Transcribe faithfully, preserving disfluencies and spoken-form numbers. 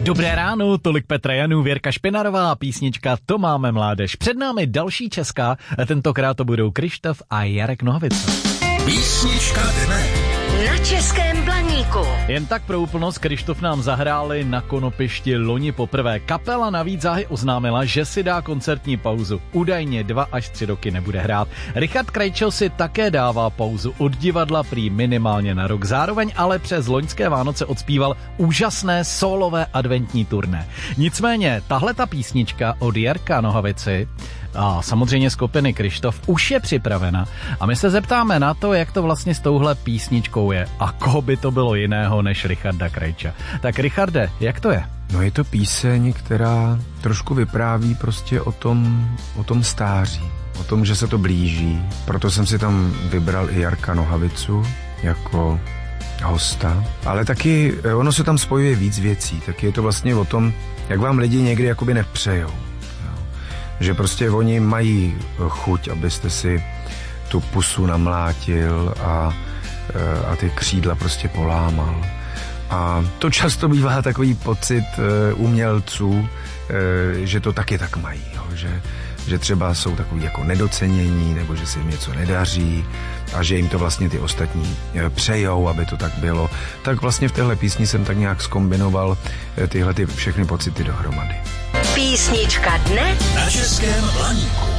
Dobré ráno, tolik Petra Janů, Věrka Špinarová a písnička To máme mládež. Před námi další česká, tentokrát to budou Kryštof a Jarek Nohavica. Písnička dne. Na Českém Blaníku. Jen tak pro úplnost, Kryštof nám zahráli na Konopišti loni poprvé. Kapela navíc záhy oznámila, že si dá koncertní pauzu. Údajně dva až tři roky nebude hrát. Richard Krejčo si také dává pauzu od divadla prý minimálně na rok. Zároveň ale přes loňské Vánoce odspíval úžasné solové adventní turné. Nicméně tahle ta písnička od Jarka Nohavici a samozřejmě skupiny Kryštof už je připravena a my se zeptáme na to, jak to vlastně s touhle písničkou je a koho by to bylo jiného než Richarda Krejča. Tak Richarde, jak to je? No je to píseň, která trošku vypráví prostě o tom, o tom stáří, o tom, že se to blíží. Proto jsem si tam vybral i Jarka Nohavicu jako hosta. Ale taky ono se tam spojuje víc věcí, tak je to vlastně o tom, jak vám lidi někdy jakoby nepřejou. Že prostě oni mají chuť, abyste si tu pusu namlátil a, a ty křídla prostě polámal. A to často bývá takový pocit umělců, že to taky tak mají. Jo? Že, že třeba jsou takový jako nedocenění, nebo že se jim něco nedaří a že jim to vlastně ty ostatní přejou, aby to tak bylo. Tak vlastně v téhle písni jsem tak nějak zkombinoval tyhle ty všechny pocity dohromady. Písnička dne na Českém Blaníku.